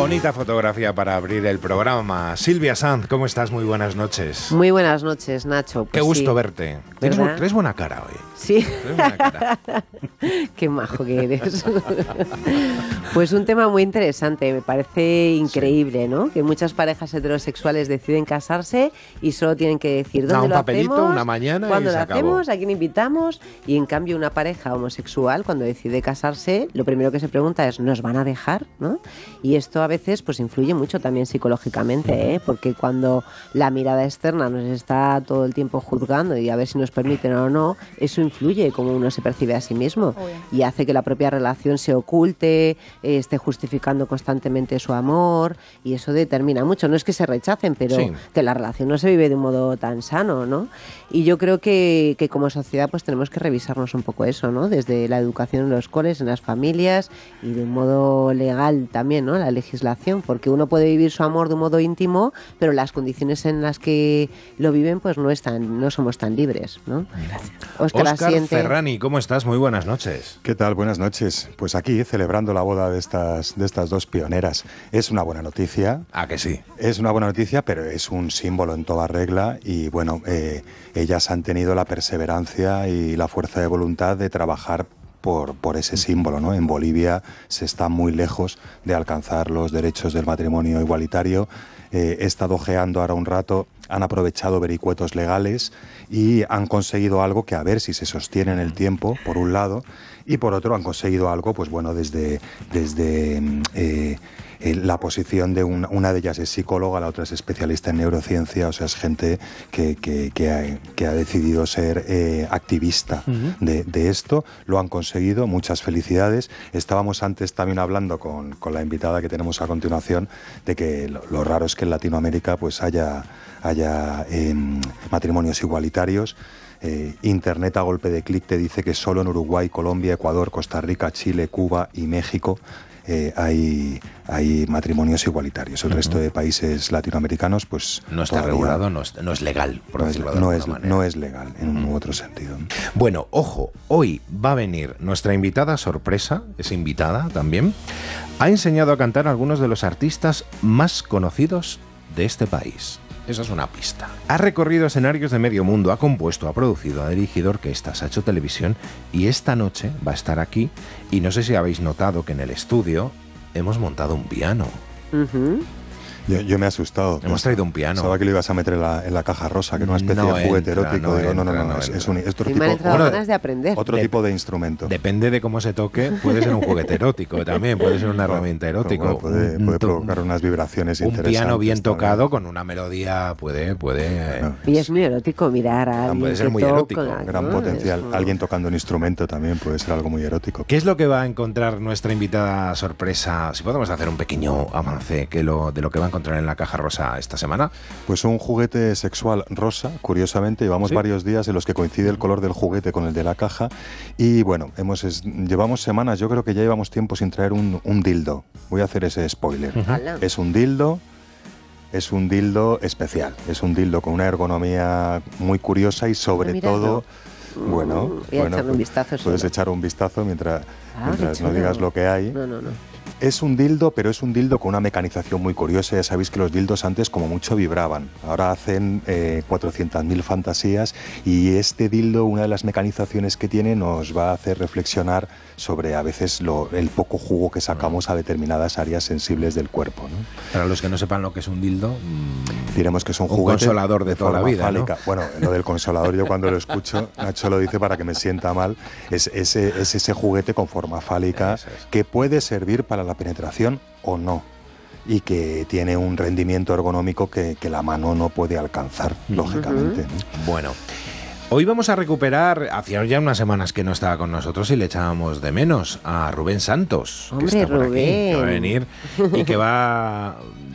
Bonita fotografía para abrir el programa. Silvia Sanz, ¿cómo estás? Muy buenas noches. Muy buenas noches, Nacho. Pues qué gusto sí, verte. Traes buena cara hoy. Sí. Traes buena cara. Qué majo que eres. Pues un tema muy interesante, me parece increíble, sí, ¿no? Que muchas parejas heterosexuales deciden casarse y solo tienen que decir dónde un lo papelito, hacemos, una mañana cuándo y se lo acabó. hacemos, a quién invitamos. Y en cambio una pareja homosexual, cuando decide casarse, lo primero que se pregunta es ¿nos van a dejar? ¿No? Y esto a veces pues influye mucho también psicológicamente, ¿eh? Porque cuando la mirada externa nos está todo el tiempo juzgando y a ver si nos permiten o no, eso influye como uno se percibe a sí mismo y hace que la propia relación se oculte, esté justificando constantemente su amor, y eso determina mucho. No es que se rechacen, pero sí, que la relación no se vive de un modo tan sano, ¿no? Y yo creo que como sociedad pues tenemos que revisarnos un poco eso, ¿no? Desde la educación en los coles, en las familias y de un modo legal también, ¿no? La legislación, porque uno puede vivir su amor de un modo íntimo, pero las condiciones en las que lo viven pues no somos tan libres, ¿no? Gracias. Óscar Ferrani, ¿cómo estás? Muy buenas noches. ¿Qué tal? Buenas noches. Pues aquí celebrando la boda de estas dos pioneras. Es una buena noticia. ¿Ah, que sí? Es una buena noticia, pero es un símbolo en toda regla y bueno, ellas han tenido la perseverancia y la fuerza de voluntad de trabajar por ese símbolo, ¿no? En Bolivia se está muy lejos de alcanzar los derechos del matrimonio igualitario. He estado ojeando ahora un rato, han aprovechado vericuetos legales y han conseguido algo que a ver si se sostiene en el tiempo, por un lado, y por otro han conseguido algo, pues bueno, desde la posición de una de ellas es psicóloga, la otra es especialista en neurociencia, o sea, es gente que ha decidido ser activista de esto. Lo han conseguido, muchas felicidades. Estábamos antes también hablando con la invitada que tenemos a continuación de que lo raro es que en Latinoamérica pues haya matrimonios igualitarios. Internet a golpe de clic te dice que solo en Uruguay, Colombia, Ecuador, Costa Rica, Chile, Cuba y México hay matrimonios igualitarios. El resto de países latinoamericanos pues no está regulado, no es legal, por decirlo de alguna manera. No es legal en un u otro sentido. Bueno, ojo, hoy va a venir nuestra invitada sorpresa, es invitada también, ha enseñado a cantar a algunos de los artistas más conocidos de este país. Esa es una pista. Ha recorrido escenarios de medio mundo, ha compuesto, ha producido, ha dirigido orquestas, ha hecho televisión y esta noche va a estar aquí. Y no sé si habéis notado que en el estudio hemos montado un piano. Yo me he asustado. Hemos traído un piano. Pensaba que lo ibas a meter en la caja rosa, que era una especie de juguete erótico. No. Es otro tipo, ganas de aprender. Otro tipo de instrumento. Depende de cómo se toque, puede ser un juguete erótico también, puede ser una herramienta erótica. Puede provocar unas vibraciones interesantes. Un piano bien tocado con una melodía puede y es muy erótico mirar a alguien puede ser muy erótico. Gran potencial. Alguien tocando un instrumento también puede ser algo muy erótico. ¿Qué es lo que va a encontrar nuestra invitada sorpresa? Si podemos hacer un pequeño avance de lo que va a encontrar en la caja rosa esta semana. Pues un juguete sexual rosa, curiosamente. Llevamos varios días en los que coincide el color del juguete con el de la caja y bueno, llevamos semanas, yo creo que ya llevamos tiempo sin traer un dildo. Voy a hacer ese spoiler. Es un dildo especial, es un dildo con una ergonomía muy curiosa y sobre todo... Bueno, puedes echar un vistazo mientras no digas lo que hay. No. Es un dildo, pero es un dildo con una mecanización muy curiosa. Ya sabéis que los dildos antes como mucho vibraban. Ahora hacen 400.000 fantasías y este dildo, una de las mecanizaciones que tiene, nos va a hacer reflexionar sobre a veces el poco jugo que sacamos a determinadas áreas sensibles del cuerpo, ¿no? Para los que no sepan lo que es un dildo, diremos que es un juguete consolador de toda la vida, fálica, ¿no? Bueno, lo del consolador yo cuando lo escucho, Nacho lo dice para que me sienta mal, es ese juguete con forma fálica que puede servir para la penetración o no y que tiene un rendimiento ergonómico que la mano no puede alcanzar, lógicamente, ¿no? Bueno, hoy vamos a recuperar, hacía ya unas semanas que no estaba con nosotros y le echábamos de menos a Rubén Santos. Hombre, que está por Rubén. Aquí, que va a venir y que va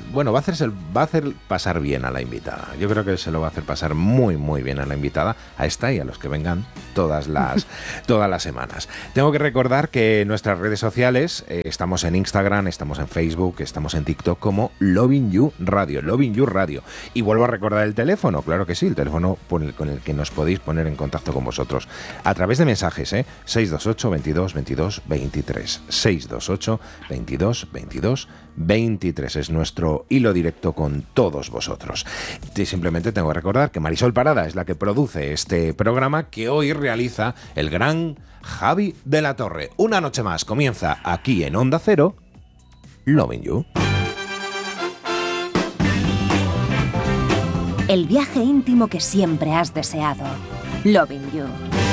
a hacer pasar bien a la invitada. Yo creo que se lo va a hacer pasar muy, muy bien a la invitada, a esta y a los que vengan todas las semanas. Tengo que recordar que en nuestras redes sociales estamos en Instagram, estamos en Facebook, estamos en TikTok como Loving You Radio. Y vuelvo a recordar el teléfono, claro que sí, el teléfono con el que nos podéis poner en contacto con vosotros a través de mensajes, 628 22 22 23. 628 22 22 23 es nuestro hilo directo con todos vosotros. Y simplemente tengo que recordar que Marisol Parada es la que produce este programa que hoy realiza el gran Javi de la Torre. Una noche más comienza aquí en Onda Cero, Loving You. El viaje íntimo que siempre has deseado. Loving You.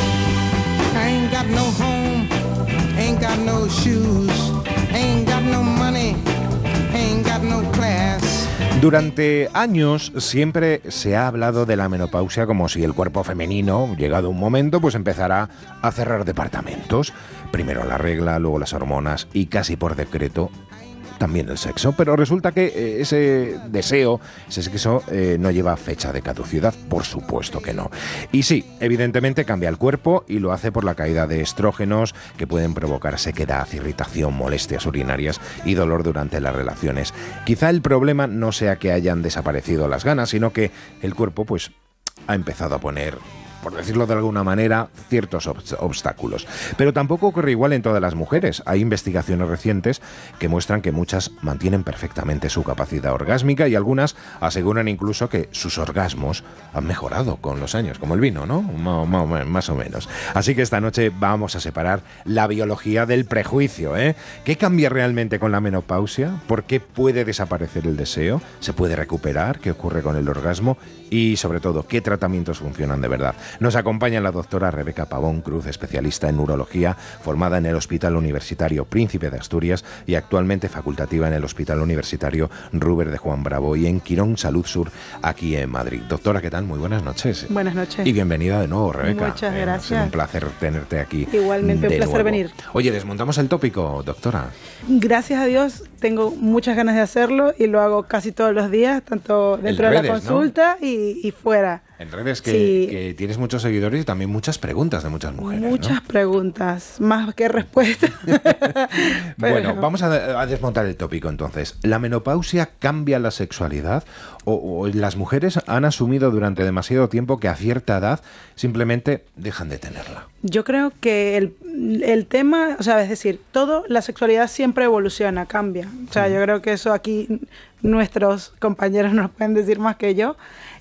I ain't got no home, ain't got no shoes, ain't got no money, ain't got no class. Durante años siempre se ha hablado de la menopausia como si el cuerpo femenino, llegado un momento, pues empezará a cerrar departamentos. Primero la regla, luego las hormonas y casi por decreto también el sexo, pero resulta que ese deseo, ese sexo no lleva fecha de caducidad, por supuesto que no. Y sí, evidentemente cambia el cuerpo y lo hace por la caída de estrógenos que pueden provocar sequedad, irritación, molestias urinarias y dolor durante las relaciones. Quizá el problema no sea que hayan desaparecido las ganas, sino que el cuerpo pues ha empezado a poner, por decirlo de alguna manera, ciertos obstáculos. Pero tampoco ocurre igual en todas las mujeres. Hay investigaciones recientes que muestran que muchas mantienen perfectamente su capacidad orgásmica y algunas aseguran incluso que sus orgasmos han mejorado con los años, como el vino, ¿no? Más o menos. Así que esta noche vamos a separar la biología del prejuicio, ¿eh? ¿Qué cambia realmente con la menopausia? ¿Por qué puede desaparecer el deseo? ¿Se puede recuperar? ¿Qué ocurre con el orgasmo? Y sobre todo, ¿qué tratamientos funcionan de verdad? Nos acompaña la doctora Rebeca Pavón Cruz, especialista en urología, formada en el Hospital Universitario Príncipe de Asturias y actualmente facultativa en el Hospital Universitario Ruber de Juan Bravo y en Quirón Salud Sur, aquí en Madrid. Doctora, ¿qué tal? Muy buenas noches. Buenas noches. Y bienvenida de nuevo, Rebeca. Muchas gracias. Es un placer tenerte aquí. Igualmente, un placer venir. Oye, ¿desmontamos el tópico, doctora? Gracias a Dios, tengo muchas ganas de hacerlo y lo hago casi todos los días, tanto dentro de la consulta, ¿no? y fuera. En redes que tienes muchos seguidores y también muchas preguntas de muchas mujeres. Muchas, ¿no? Preguntas, más que respuestas. Bueno, vamos a desmontar el tópico entonces. ¿La menopausia cambia la sexualidad? ¿O las mujeres han asumido durante demasiado tiempo que a cierta edad simplemente dejan de tenerla? Yo creo que el tema, o sea, es decir, la sexualidad siempre evoluciona, cambia. O sea, yo creo que eso aquí nuestros compañeros nos pueden decir más que yo.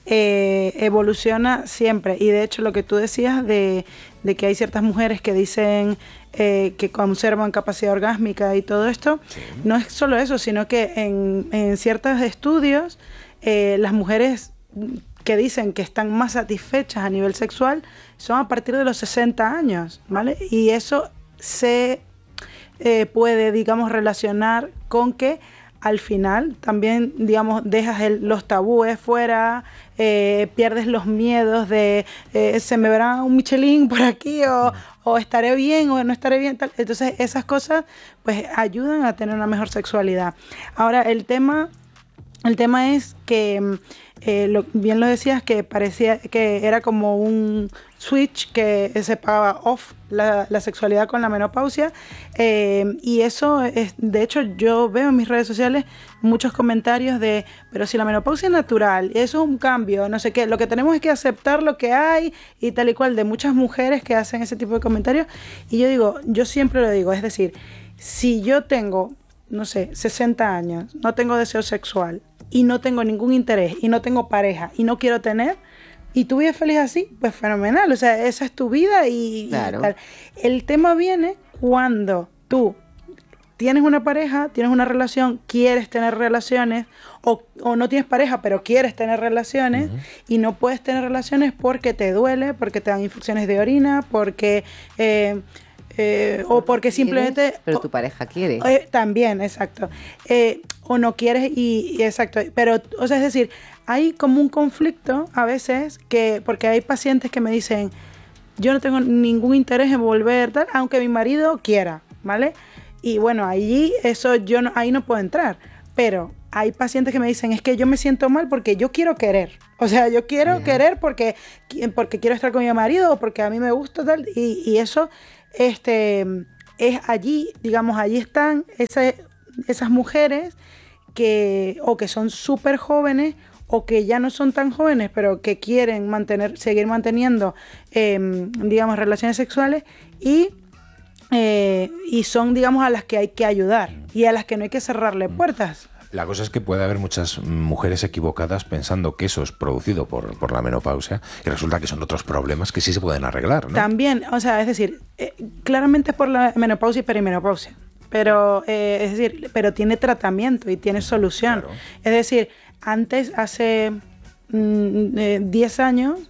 Evoluciona siempre, y de hecho lo que tú decías de que hay ciertas mujeres que dicen que conservan capacidad orgásmica y todo esto, sí. No es solo eso, sino que en ciertos estudios las mujeres que dicen que están más satisfechas a nivel sexual son a partir de los 60 años, ¿vale? Y eso se puede, digamos, relacionar con que al final también, digamos, dejas los tabúes fuera, pierdes los miedos de se me verá un Michelin por aquí o estaré bien o no estaré bien, tal. Entonces esas cosas pues ayudan a tener una mejor sexualidad. Ahora el tema es que bien lo decías, que parecía que era como un switch que se apagaba off la sexualidad con la menopausia, y eso es, de hecho yo veo en mis redes sociales muchos comentarios de, pero si la menopausia es natural, eso es un cambio, no sé qué, lo que tenemos es que aceptar lo que hay y tal y cual, de muchas mujeres que hacen ese tipo de comentarios. Y yo siempre lo digo, es decir, si yo tengo, no sé, 60 años, no tengo deseo sexual y no tengo ningún interés y no tengo pareja y no quiero tener, y tú vives feliz así, pues fenomenal, o sea, esa es tu vida y tal. El tema viene cuando tú tienes una pareja, tienes una relación, quieres tener relaciones, o no tienes pareja pero quieres tener relaciones, y no puedes tener relaciones porque te duele, porque te dan infusiones de orina, porque o porque simplemente... Pero tu pareja quiere. También, exacto. O no quieres y exacto. Pero, o sea, es decir, hay como un conflicto a veces, porque hay pacientes que me dicen, yo no tengo ningún interés en volver tal, aunque mi marido quiera, ¿vale? Y bueno, ahí no puedo entrar. Pero hay pacientes que me dicen, es que yo me siento mal porque yo quiero querer. O sea, yo quiero querer porque quiero estar con mi marido o porque a mí me gusta tal. Y eso es allí, digamos, allí están esas mujeres que son súper jóvenes o que ya no son tan jóvenes, pero que quieren seguir manteniendo, digamos, relaciones sexuales y son, digamos, a las que hay que ayudar y a las que no hay que cerrarle puertas. La cosa es que puede haber muchas mujeres equivocadas pensando que eso es producido por la menopausia y resulta que son otros problemas que sí se pueden arreglar, ¿no? También, o sea, es decir, claramente es por la menopausia y perimenopausia, pero es decir, pero tiene tratamiento y tiene solución. Claro. Es decir, antes, hace 10 años,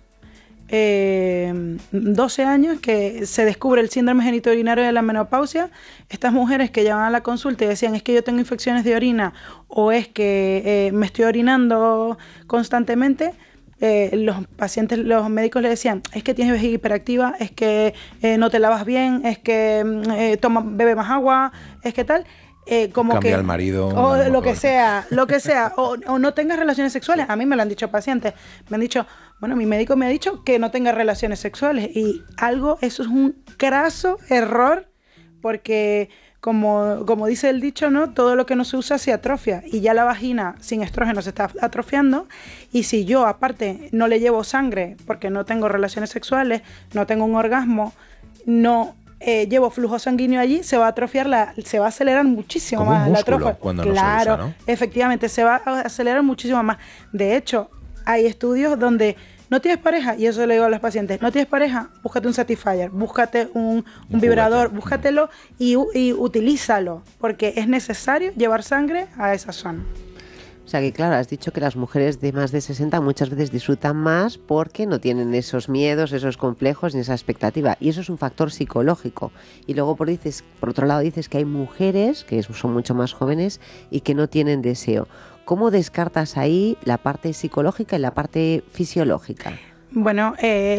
12 años que se descubre el síndrome genitourinario de la menopausia, estas mujeres que llevan a la consulta y decían es que yo tengo infecciones de orina o es que me estoy orinando constantemente, los pacientes, los médicos le decían es que tienes vejiga hiperactiva, es que no te lavas bien, es que bebe más agua, es que tal. Como cambia que al marido o lo que sea o no tengas relaciones sexuales. A mí me lo han dicho pacientes, me han dicho, bueno, mi médico me ha dicho que no tenga relaciones sexuales y eso es un craso error porque como dice el dicho, ¿no? Todo lo que no se usa se atrofia y ya la vagina sin estrógeno se está atrofiando y si yo aparte no le llevo sangre porque no tengo relaciones sexuales, no tengo un orgasmo, no llevo flujo sanguíneo allí, se va a atrofiar, se va a acelerar muchísimo como más un la músculo atrofia. cuando no Claro, se usa, ¿no? efectivamente, se va a acelerar muchísimo más. De hecho, hay estudios donde no tienes pareja, y eso le digo a los pacientes, no tienes pareja, búscate un Satisfyer, búscate un vibrador, búscatelo y utilízalo, porque es necesario llevar sangre a esa zona. O sea que claro, has dicho que las mujeres de más de 60 muchas veces disfrutan más porque no tienen esos miedos, esos complejos ni esa expectativa. Y eso es un factor psicológico. Y luego por otro lado dices que hay mujeres que son mucho más jóvenes y que no tienen deseo. ¿Cómo descartas ahí la parte psicológica y la parte fisiológica? Bueno,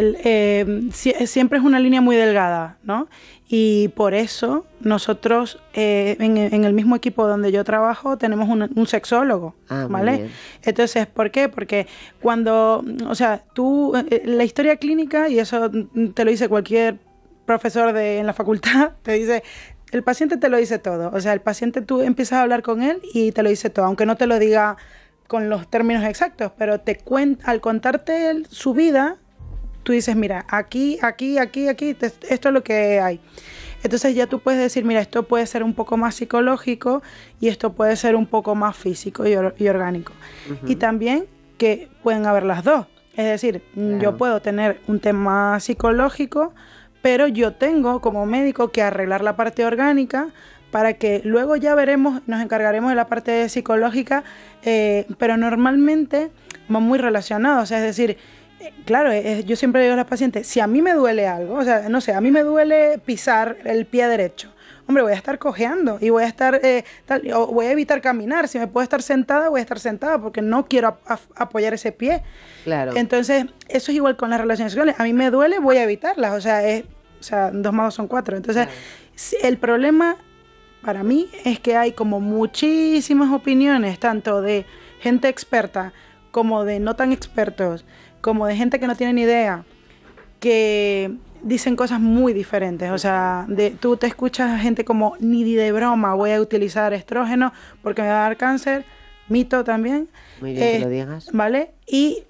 siempre es una línea muy delgada, ¿no? Y por eso nosotros en el mismo equipo donde yo trabajo tenemos un sexólogo, ¿vale? Entonces, ¿por qué? Porque cuando, o sea, la historia clínica, y eso te lo dice cualquier profesor en la facultad, te dice, el paciente te lo dice todo. O sea, el paciente tú empiezas a hablar con él y te lo dice todo, aunque no te lo diga con los términos exactos, pero al contarte su vida, tú dices, mira, aquí, esto es lo que hay. Entonces ya tú puedes decir, mira, esto puede ser un poco más psicológico y esto puede ser un poco más físico y orgánico. Y también que pueden haber las dos. Es decir, yo puedo tener un tema psicológico, pero yo tengo como médico que arreglar la parte orgánica para que luego ya nos encargaremos de la parte psicológica, pero normalmente van muy relacionados. O sea, es decir, claro, yo siempre digo a los pacientes, si a mí me duele algo, o sea, no sé, a mí me duele pisar el pie derecho, hombre, voy a estar cojeando y voy a estar, o voy a evitar caminar. Si me puedo estar sentada, voy a estar sentada porque no quiero apoyar ese pie. Claro. Entonces, eso es igual con las relaciones sexuales. A mí me duele, voy a evitarlas. O sea, 2 más 2 son 4. Entonces, el problema para mí es que hay como muchísimas opiniones, tanto de gente experta como de no tan expertos, como de gente que no tiene ni idea, que dicen cosas muy diferentes. O sea, tú te escuchas a gente como, ni de broma voy a utilizar estrógeno porque me va a dar cáncer. Mito también. Muy bien que lo digas. ¿Vale? Y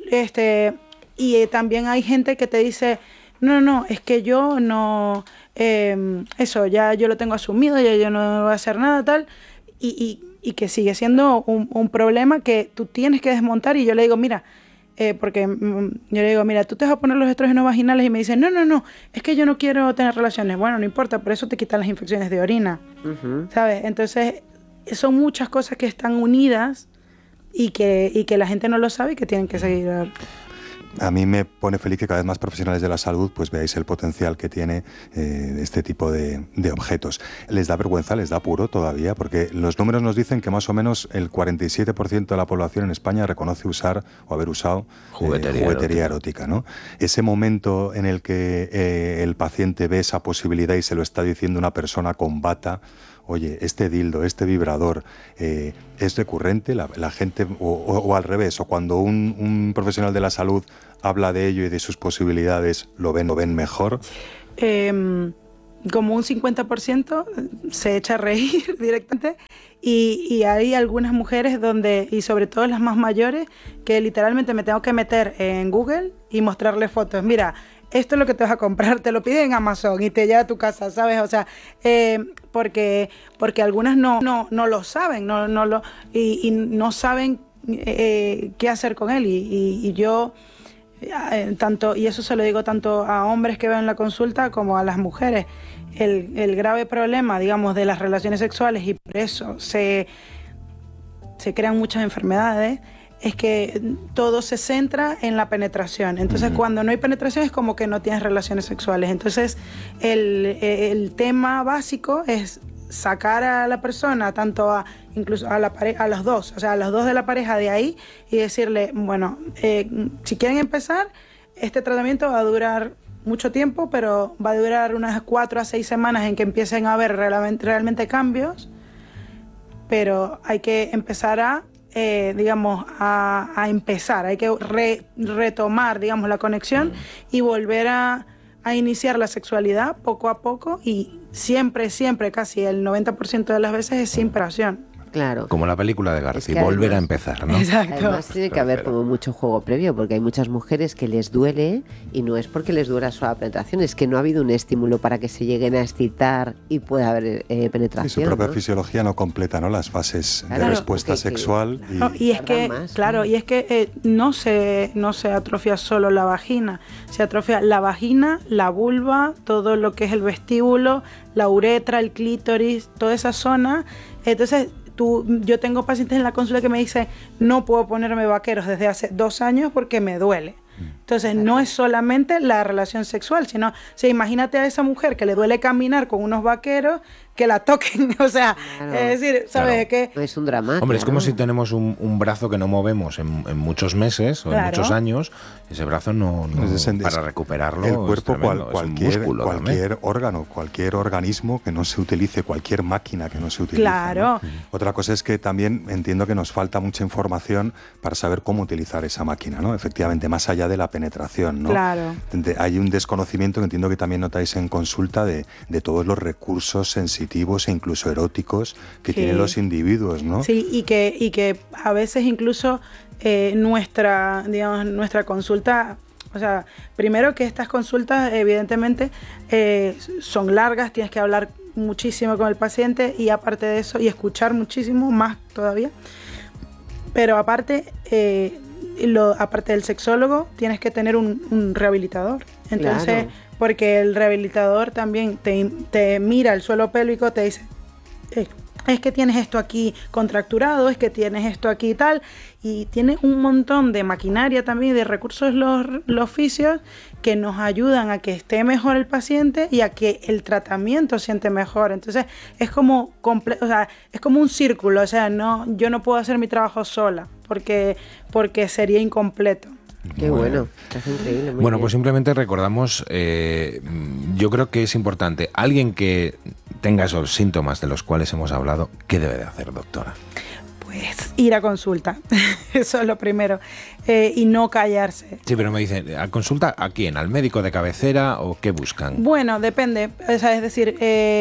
también hay gente que te dice, no, es que yo no, eso ya yo lo tengo asumido, ya yo no voy a hacer nada tal, y que sigue siendo un problema que tú tienes que desmontar. Y yo le digo, mira, porque yo le digo, mira, tú te vas a poner los estrógenos vaginales, y me dicen, no, es que yo no quiero tener relaciones. Bueno, no importa, por eso te quitan las infecciones de orina, ¿sabes? Entonces, son muchas cosas que están unidas y que la gente no lo sabe y que tienen que seguir. A mí me pone feliz que cada vez más profesionales de la salud pues veáis el potencial que tiene este tipo de objetos. ¿Les da vergüenza, les da apuro todavía? Porque los números nos dicen que más o menos el 47% de la población en España reconoce usar o haber usado juguetería erótica, ¿no? Ese momento en el que el paciente ve esa posibilidad y se lo está diciendo una persona con bata, oye, este dildo, este vibrador, ¿es recurrente? La gente, o al revés, o cuando un profesional de la salud habla de ello y de sus posibilidades, ¿lo ven mejor? como un 50% se echa a reír directamente, y hay algunas mujeres donde, y sobre todo las más mayores, que literalmente me tengo que meter en Google y mostrarle fotos. Mira, esto es lo que te vas a comprar, te lo piden en Amazon y te llega a tu casa, ¿sabes? O sea, porque algunas no lo saben, y no saben qué hacer con él, y yo... tanto, y eso se lo digo tanto a hombres que veo en la consulta como a las mujeres, el grave problema, digamos, de las relaciones sexuales, y por eso se crean muchas enfermedades, es que todo se centra en la penetración. Entonces, cuando no hay penetración es como que no tienes relaciones sexuales. Entonces, el tema básico es sacar a la persona, tanto incluso a los dos, o sea, a los dos de la pareja de ahí, y decirle, bueno, si quieren empezar, este tratamiento va a durar mucho tiempo, pero va a durar unas 4 a 6 semanas en que empiecen a haber realmente cambios, pero hay que empezar a empezar, hay que retomar, digamos, la conexión y volver a iniciar la sexualidad poco a poco, y siempre, casi el 90% de las veces es sin penetración. Claro. Como la película de Garci, además, volver a empezar, ¿no? Exacto. Además tiene que haber como mucho juego previo, porque hay muchas mujeres que les duele, y no es porque les duela solo la penetración, es que no ha habido un estímulo para que se lleguen a excitar y pueda haber penetración. Y su propia ¿no? fisiología no completa, ¿no?, las fases Claro, de respuesta sexual. Y es que, más, claro, y es que no se atrofia solo la vagina, se atrofia la vagina, la vulva, todo lo que es el vestíbulo, la uretra, el clítoris, toda esa zona. Entonces, yo tengo pacientes en la consulta que me dicen, no puedo ponerme vaqueros desde hace 2 años porque me duele. Entonces, no es solamente la relación sexual, sino, imagínate a esa mujer que le duele caminar con unos vaqueros, que la toquen, o sea, claro, es decir, ¿sabes qué? Es un drama. Hombre, es como si tenemos un brazo que no movemos en muchos meses o en muchos años, ese brazo no para recuperarlo. El cuerpo, cualquier órgano, cualquier organismo que no se utilice, cualquier máquina que no se utilice. Claro. ¿no? Otra cosa es que también entiendo que nos falta mucha información para saber cómo utilizar esa máquina, ¿no? Efectivamente, más allá de la penetración, ¿no? Claro. Hay un desconocimiento que entiendo que también notáis en consulta de todos los recursos sensitivos e incluso eróticos que tienen los individuos, ¿no? Sí, y que a veces incluso nuestra consulta, o sea, primero que estas consultas evidentemente son largas, tienes que hablar muchísimo con el paciente, y aparte de eso, y escuchar muchísimo más todavía, pero aparte aparte del sexólogo, tienes que tener un rehabilitador. Entonces, claro, porque el rehabilitador también te mira el suelo pélvico, te dice, es que tienes esto aquí contracturado, es que tienes esto aquí y tal, y tiene un montón de maquinaria también, de recursos los fisios, que nos ayudan a que esté mejor el paciente y a que el tratamiento siente mejor. Entonces es como es como un círculo, o sea, yo no puedo hacer mi trabajo sola porque sería incompleto. Qué bueno, es increíble. Bueno, pues simplemente recordamos, yo creo que es importante, alguien que tenga esos síntomas de los cuales hemos hablado, ¿qué debe de hacer, doctora? Pues ir a consulta, eso es lo primero, y no callarse. Sí, pero me dicen, ¿a consulta a quién? ¿Al médico de cabecera o qué buscan? Bueno, depende, o sea, es decir,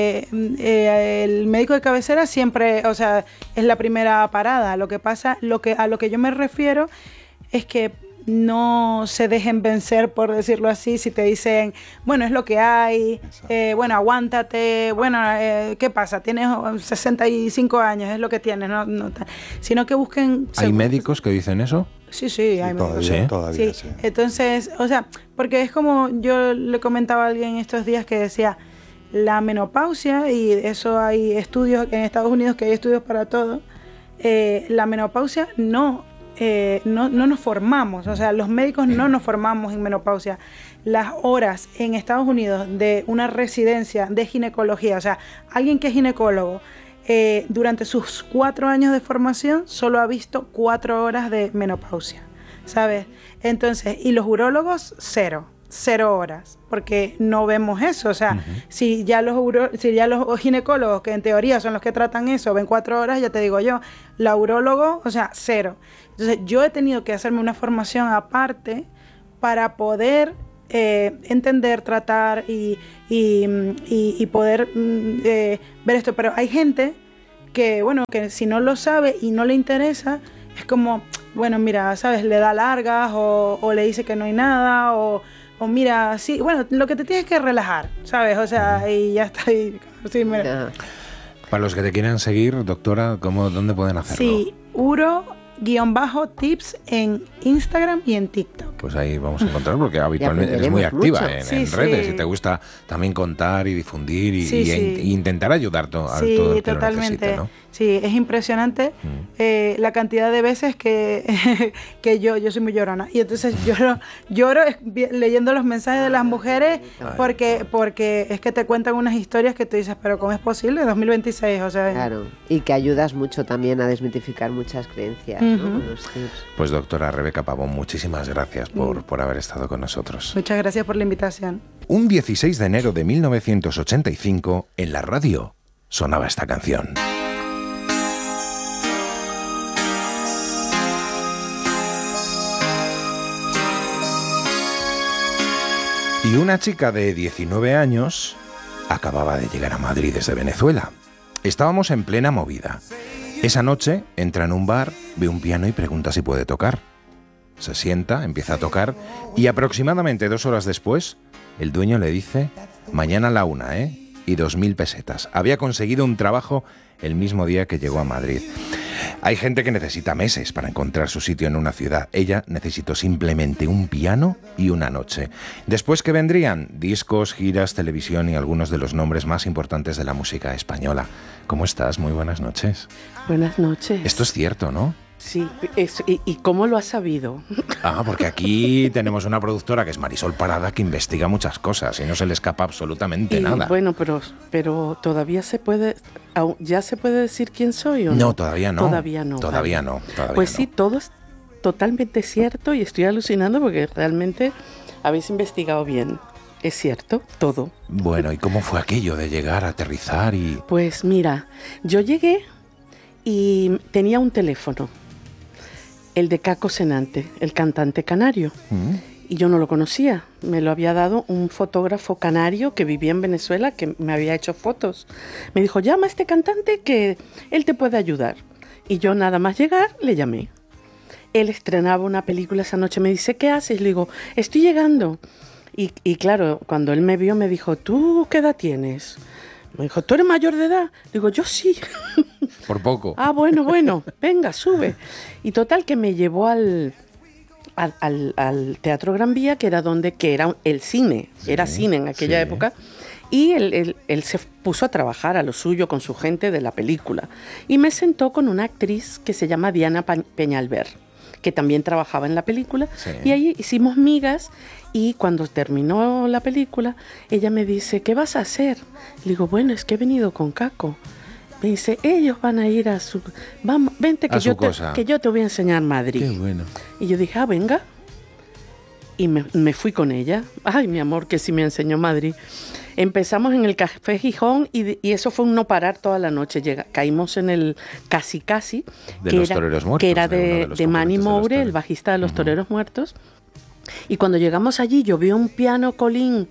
el médico de cabecera siempre, o sea, es la primera parada. Lo que pasa, a lo que yo me refiero es que no se dejen vencer, por decirlo así, si te dicen, bueno, es lo que hay, bueno, aguántate, bueno, ¿qué pasa? Tienes 65 años, es lo que tienes, no, sino que busquen... ¿Hay médicos que dicen eso? Sí, hay médicos. Todavía. Entonces, o sea, porque es como yo le comentaba a alguien estos días que decía, la menopausia, y eso hay estudios en Estados Unidos, que hay estudios para todo, la menopausia no nos formamos, o sea, los médicos no nos formamos en menopausia. Las horas en Estados Unidos de una residencia de ginecología, o sea, alguien que es ginecólogo, durante sus 4 años de formación solo ha visto 4 horas de menopausia, ¿sabes? Entonces, y los urólogos, 0 horas, porque no vemos eso, o sea, si ya los ginecólogos, que en teoría son los que tratan eso, ven 4 horas, ya te digo yo, la urólogo, o sea, 0. Entonces, yo he tenido que hacerme una formación aparte para poder entender, tratar y poder ver esto. Pero hay gente que, bueno, que si no lo sabe y no le interesa, es como, bueno, mira, ¿sabes? Le da largas o le dice que no hay nada o mira, sí, bueno, lo que te tienes que relajar, ¿sabes? O sea, y ya está. Sí, mira. Para los que te quieran seguir, doctora, ¿dónde pueden hacerlo? Sí, Uro_tips en Instagram y en TikTok. Pues ahí vamos a encontrar, porque habitualmente eres muy activa en redes y te gusta también contar y difundir y intentar ayudar a todo el que lo necesite, ¿no? Sí, es impresionante la cantidad de veces que yo soy muy llorona. Y entonces lloro leyendo los mensajes de las mujeres porque es que te cuentan unas historias que tú dices, pero ¿cómo es posible? 2026, o sea... Claro, y que ayudas mucho también a desmitificar muchas creencias, ¿no? Pues doctora Rebeca Pavón, muchísimas gracias por haber estado con nosotros. Muchas gracias por la invitación. Un 16 de enero de 1985, en la radio, sonaba esta canción. Y una chica de 19 años acababa de llegar a Madrid desde Venezuela. Estábamos en plena movida. Esa noche entra en un bar, ve un piano y pregunta si puede tocar. Se sienta, empieza a tocar y aproximadamente 2 horas después el dueño le dice: mañana a la 1, y 2.000 pesetas. Había conseguido un trabajo el mismo día que llegó a Madrid. Hay gente que necesita meses para encontrar su sitio en una ciudad. Ella necesitó simplemente un piano y una noche. Después, ¿qué vendrían? Discos, giras, televisión y algunos de los nombres más importantes de la música española. ¿Cómo estás? Muy buenas noches. Buenas noches. Esto es cierto, ¿no? Sí, ¿y cómo lo has sabido? Porque aquí tenemos una productora que es Marisol Parada, que investiga muchas cosas y no se le escapa absolutamente nada. Bueno, pero todavía ¿ya se puede decir quién soy o no? No, todavía no. Todavía no. Todavía no. Pues sí, todo es totalmente cierto y estoy alucinando porque realmente habéis investigado bien. Es cierto, todo. Bueno, ¿y cómo fue aquello de llegar, aterrizar y...? Pues mira, yo llegué y tenía un teléfono. El de Caco Senante, el cantante canario. Y yo no lo conocía. Me lo había dado un fotógrafo canario que vivía en Venezuela, que me había hecho fotos. Me dijo, llama a este cantante que él te puede ayudar. Y yo nada más llegar, le llamé. Él estrenaba una película esa noche. Me dice, ¿qué haces? Le digo, estoy llegando. Y claro, cuando él me vio, me dijo, ¿tú qué edad tienes? Me dijo, ¿tú eres mayor de edad? Digo, yo sí. Por poco. Bueno, venga, sube. Y total que me llevó al Teatro Gran Vía, que era el cine, sí, era cine en aquella época, y él se puso a trabajar a lo suyo con su gente de la película. Y me sentó con una actriz que se llama Diana Peñalver, que también trabajaba en la película, y ahí hicimos migas, y cuando terminó la película, ella me dice, ¿qué vas a hacer? Le digo, bueno, es que he venido con Caco. Me dice, ellos van a ir a su... Vamos, vente que yo te voy a enseñar Madrid. Qué bueno. Y yo dije, venga. Y me fui con ella. Ay, mi amor, que sí me enseñó Madrid. Empezamos en el Café Gijón y eso fue un no parar toda la noche. Caímos en el Casi Casi, que era de Manny Moure, el bajista de Los Toreros Muertos. Y cuando llegamos allí, yo vi un piano Colín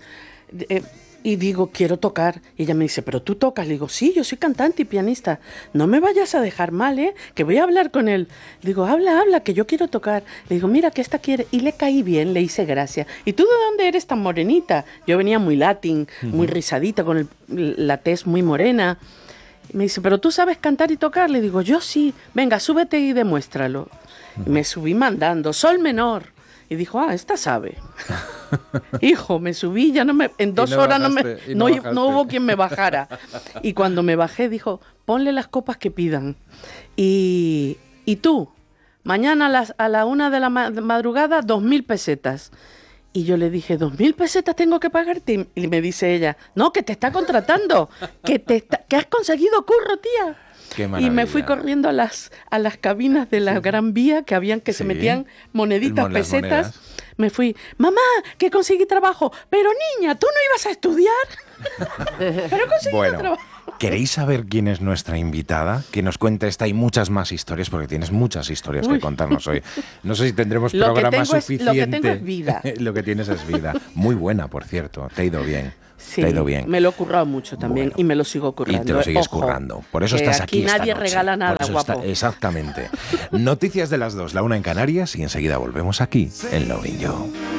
y digo, quiero tocar. Y ella me dice, ¿pero tú tocas? Le digo, sí, yo soy cantante y pianista. No me vayas a dejar mal, que voy a hablar con él. Le digo, habla, que yo quiero tocar. Le digo, mira, que esta quiere. Y le caí bien, le hice gracia. ¿Y tú de dónde eres tan morenita? Yo venía muy latín, muy rizadita, con la tez muy morena. Y me dice, ¿pero tú sabes cantar y tocar? Le digo, yo sí. Venga, súbete y demuéstralo. Y me subí mandando, sol menor. Y dijo, esta sabe. Hijo, me subí, ya en 2 horas no hubo quien me bajara. Y cuando me bajé, dijo, ponle las copas que pidan. Y tú, mañana a la 1 de la madrugada, 2.000 pesetas. Y yo le dije, 2.000 pesetas tengo que pagarte. Y me dice ella, no, que te está contratando, que has conseguido curro, tía. Y me fui corriendo a las cabinas de la Gran Vía que se metían moneditas, pesetas. Me fui, mamá, que conseguí trabajo. Pero niña, ¿tú no ibas a estudiar? Pero conseguí trabajo. ¿Queréis saber quién es nuestra invitada? Que nos cuente esta y muchas más historias, porque tienes muchas historias que contarnos hoy. No sé si tendremos programa suficiente. Lo que tengo es vida. Lo que tienes es vida. Muy buena, por cierto. Te ha ido bien. Sí, te ha ido bien. Me lo he currado mucho también, y me lo sigo currando. Y te lo sigues Ojo, currando. Por eso estás aquí esta nadie noche. regala nada, guapo. Exactamente. Noticias de las 2, la 1 en Canarias, y enseguida volvemos aquí en Lovin' You.